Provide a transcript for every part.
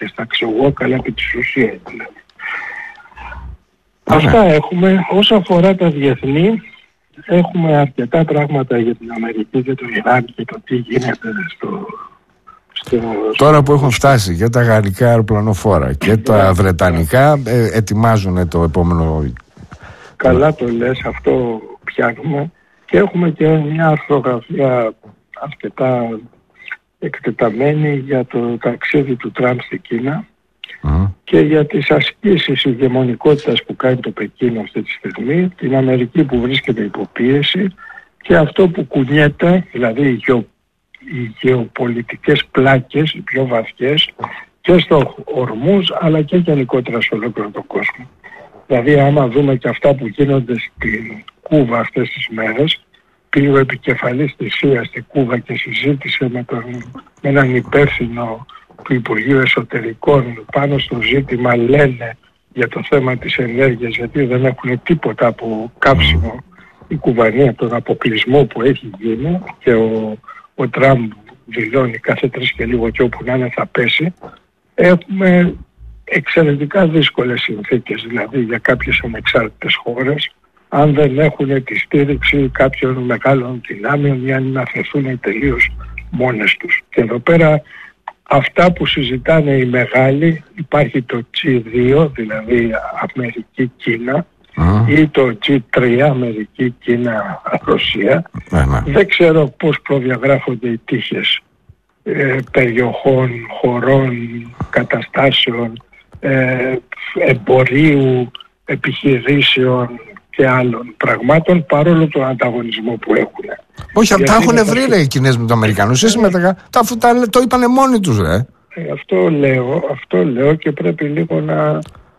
και στα αξιογόκαλα επί της ουσίας δηλαδή. Αυτά έχουμε. Όσο αφορά τα διεθνή, έχουμε αρκετά πράγματα για την Αμερική και το Ιράν και το τι γίνεται Τώρα που έχουν φτάσει και τα γαλλικά αεροπλανοφόρα και τα βρετανικά, ετοιμάζουν το επόμενο. Καλά το λες, αυτό πιάνουμε. Και έχουμε και μια αρθρογραφία αρκετά εκτεταμένη για το ταξίδι του Τραμπ στην Κίνα και για τις ασκήσεις ηγεμονικότητας που κάνει το Πεκίνο αυτή τη στιγμή, την Αμερική που βρίσκεται υποπίεση και αυτό που κουνιέται, δηλαδή οι γεωπολιτικές πλάκες, οι πιο βαθιές και στο Ορμούζ αλλά και γενικότερα σε ολόκληρο τον κόσμο. Δηλαδή άμα δούμε και αυτά που γίνονται στην Κούβα αυτές τις μέρες, πήγε ο επικεφαλής της ΣΥΑ στην Κούβα και συζήτησε με έναν υπεύθυνο του Υπουργείου Εσωτερικών πάνω στο ζήτημα, λένε, για το θέμα της ενέργειας, γιατί δεν έχουν τίποτα από καύσιμο η Κουβανία από τον αποκλεισμό που έχει γίνει και ο Τραμπ δηλώνει κάθε 3 και λίγο και όπου να είναι θα πέσει. Έχουμε εξαιρετικά δύσκολες συνθήκες δηλαδή για κάποιες ανεξάρτητες χώρες, αν δεν έχουν τη στήριξη κάποιων μεγάλων δυνάμεων ή αν να αφαιθούν τελείως μόνες τους. Και εδώ πέρα αυτά που συζητάνε οι μεγάλοι, υπάρχει το G2, δηλαδή Αμερική-Κίνα, ή το G3, Αμερική-Κίνα-Ρωσία. Δεν ξέρω πώς προδιαγράφονται οι τύχες περιοχών, χωρών, καταστάσεων, εμπορίου, επιχειρήσεων και άλλων πραγμάτων, παρόλο τον ανταγωνισμό που έχουν. Όχι, τα έχουν βρει οι Κινέζοι με τους Αμερικανούς. Αφού το είπανε μόνοι τους, ρε. Αυτό λέω και πρέπει λίγο να...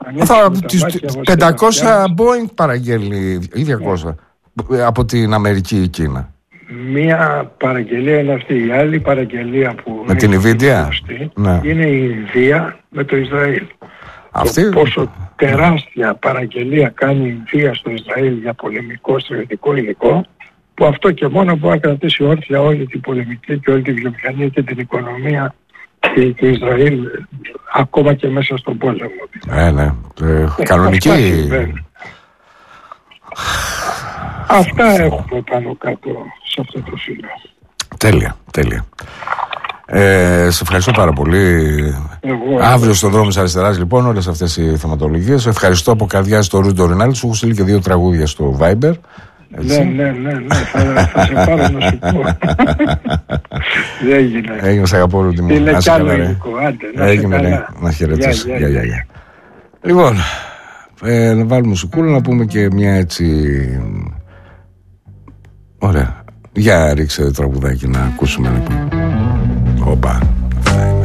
500 Boeing παραγγέλνει ή 200 από την Αμερική ή Κίνα. Μία παραγγελία είναι αυτή. Η άλλη παραγγελία που με την Ινβίδια είναι η Ινδία με το Ισραήλ. Αυτή... Πόσο τεράστια παραγγελία κάνει η Ινδία στο Ισραήλ για πολεμικό στρατιωτικό υλικό, που αυτό και μόνο μπορεί να κρατήσει όρθια όλη την πολεμική και όλη τη βιομηχανία και την οικονομία του Ισραήλ ακόμα και μέσα στον πόλεμο. Ναι. Κανονική. Αυτά έχουμε πάνω κάτω σε αυτό το σημείο. Τέλεια. Σε ευχαριστώ πάρα πολύ. Αύριο στον δρόμο της αριστεράς λοιπόν όλες αυτές οι θεματολογίες. Ευχαριστώ από καρδιά στο Ρούντο Ρινάλη. Σου έχω στείλει και 2 τραγούδια στο Viber. Ναι, θα σε πάρω να σου πω. Δεν έγινε. Έγινε, σ' αγαπώ όλο τη μου. Είναι κι άλλο υλικό, άντε. Έγινε, να χαιρετήσεις. Γεια. Λοιπόν, να βάλουμε μουσικούλα, να πούμε και μια έτσι... Ωραία. Για ρίξε τραγουδάκι να ακούσουμε λοιπόν. Όπα.